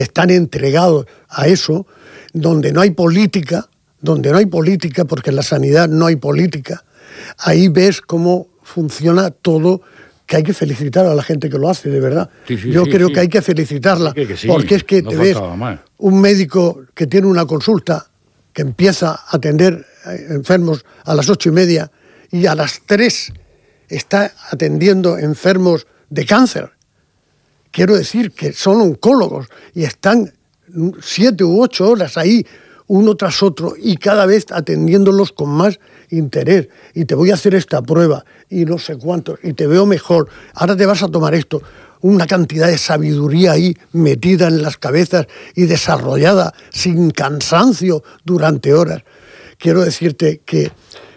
están entregados a eso, donde no hay política, porque en la sanidad no hay política, ahí ves cómo funciona todo, que hay que felicitar a la gente que lo hace, de verdad. Yo creo que hay que felicitarla, porque es que no te ves un médico que tiene una consulta, que empieza a atender enfermos a las 8:30 y a las 3 está atendiendo enfermos de cáncer. Quiero decir que son oncólogos y están 7 u 8 horas ahí, uno tras otro, y cada vez atendiéndolos con más interés. Y te voy a hacer esta prueba, y no sé cuántos, y te veo mejor. Ahora te vas a tomar esto. Una cantidad de sabiduría ahí metida en las cabezas y desarrollada sin cansancio durante horas. Quiero decirte que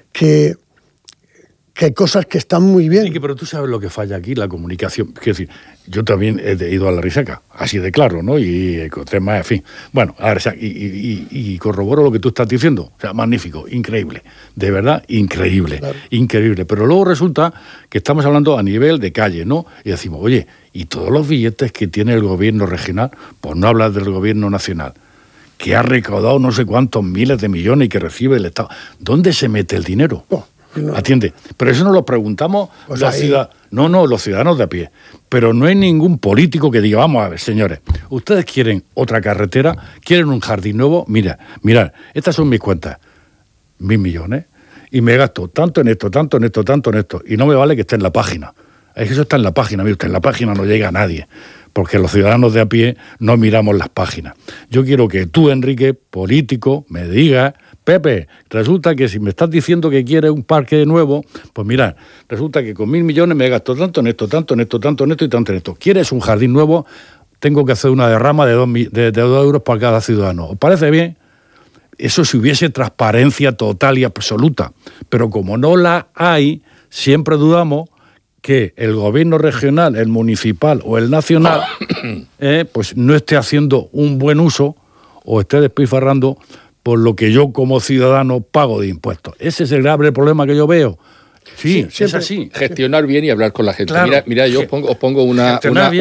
hay cosas que están muy bien. Sí, pero tú sabes lo que falla aquí, la comunicación. Quiero decir, yo también he ido a la Risaca, así de claro, ¿no? Y con temas, en fin. Bueno, a ver, y corroboro lo que tú estás diciendo. O sea, magnífico, increíble. De verdad, increíble. Claro. Increíble. Pero luego resulta que estamos hablando a nivel de calle, ¿no? Y decimos, oye, ¿y todos los billetes que tiene el gobierno regional? Pues no hablas del gobierno nacional, que ha recaudado no sé cuántos miles de millones y que recibe el Estado. ¿Dónde se mete el dinero? No. Atiende, pero eso nos lo preguntamos los ciudadanos de a pie. Pero no hay ningún político que diga, vamos a ver, señores, ustedes quieren otra carretera, quieren un jardín nuevo, mirad, estas son mis cuentas, 1.000 millones, y me gasto tanto en esto, tanto en esto, tanto en esto, y no me vale que esté en la página. Es que eso está en la página, mire usted, en la página no llega a nadie, porque los ciudadanos de a pie no miramos las páginas. Yo quiero que tú, Enrique, político, me digas, Pepe, resulta que si me estás diciendo que quieres un parque nuevo, pues mira, resulta que con 1.000 millones me gasto tanto en esto, tanto en esto, tanto en esto y tanto en esto. ¿Quieres un jardín nuevo? Tengo que hacer una derrama de 2 euros para cada ciudadano. ¿Os parece bien? Eso si hubiese transparencia total y absoluta. Pero como no la hay, siempre dudamos que el gobierno regional, el municipal o el nacional, pues no esté haciendo un buen uso o esté despilfarrando por lo que yo como ciudadano pago de impuestos. Ese es el grave problema que yo veo. Sí, es así. Gestionar bien y hablar con la gente. Claro. Mira, yo os pongo una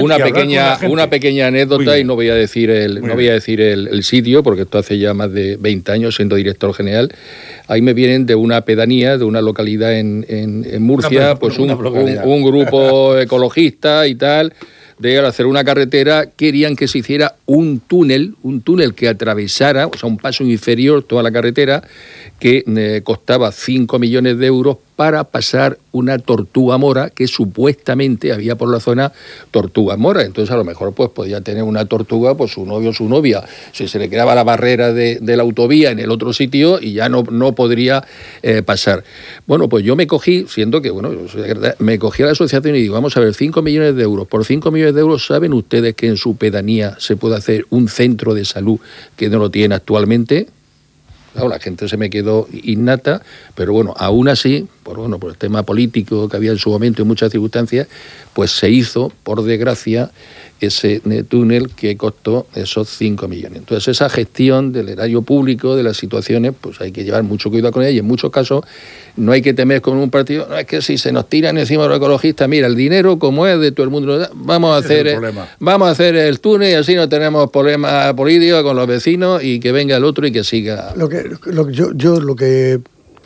pequeña anécdota y no voy a decir el sitio, porque esto hace ya más de 20 años siendo director general. Ahí me vienen de una pedanía, de una localidad en Murcia, pues un grupo ecologista y tal, de hacer una carretera, querían que se hiciera un túnel que atravesara, o sea, un paso inferior toda la carretera, que costaba 5 millones de euros para pasar una tortuga mora que supuestamente había por la zona tortugas moras. Entonces a lo mejor pues podía tener una tortuga, pues su novio o su novia, si se le quedaba la barrera de la autovía en el otro sitio y ya no podría pasar. Bueno, pues yo me cogí, siendo que, me cogí a la asociación y digo, vamos a ver, 5 millones de euros. Por 5 millones de euros, ¿saben ustedes que en su pedanía se puede hacer un centro de salud que no lo tiene actualmente? Claro, la gente se me quedó innata, pero bueno, aún así, por el tema político que había en su momento y muchas circunstancias, pues se hizo, por desgracia, ese túnel que costó esos 5 millones. Entonces, esa gestión del erario público, de las situaciones, pues hay que llevar mucho cuidado con ella y en muchos casos no hay que temer con un partido. No, es que si se nos tiran encima los ecologistas, mira, el dinero como es de todo el mundo, vamos a hacer el túnel y así no tenemos problemas políticos con los vecinos y que venga el otro y que siga. De lo que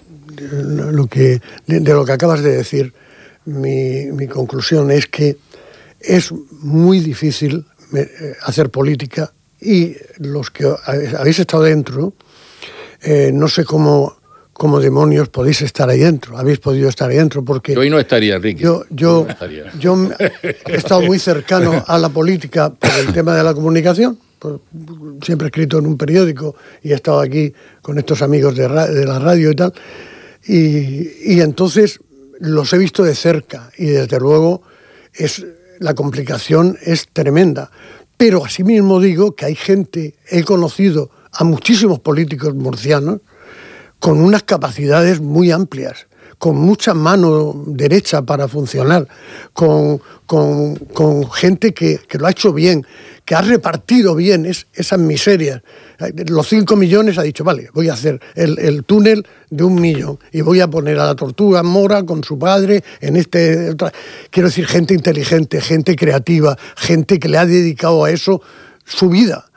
acabas de decir, mi conclusión es que es muy difícil hacer política y los que habéis estado dentro, no sé cómo demonios podéis estar ahí dentro, habéis podido estar ahí dentro, porque yo hoy no estaría, Enrique. Yo he estado muy cercano a la política por el tema de la comunicación, siempre he escrito en un periódico y he estado aquí con estos amigos de la radio y tal, y entonces los he visto de cerca y desde luego la complicación es tremenda. Pero asimismo digo que he conocido a muchísimos políticos murcianos con unas capacidades muy amplias, con mucha mano derecha para funcionar, con gente que lo ha hecho bien, que ha repartido bien esas miserias. Los 5 millones ha dicho, vale, voy a hacer el túnel de 1 millón y voy a poner a la tortuga mora con su padre en quiero decir, gente inteligente, gente creativa, gente que le ha dedicado a eso su vida.